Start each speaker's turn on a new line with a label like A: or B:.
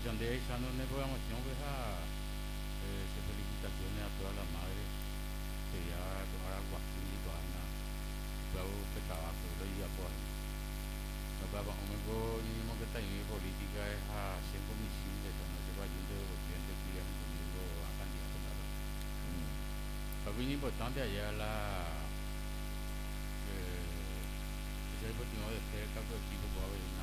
A: andé echando una programación, pues felicitaciones a todas las madres que ya tocar guaquín y vaina, pero que trabajo, lo ya pues. No para un poco mínimo que está en política es a 100 misiles, no sé cuál de presidente que ya conmigo a candidato, ¿verdad? Lo bien importante allá la ese deportivo de cerca, pues tipo puede haber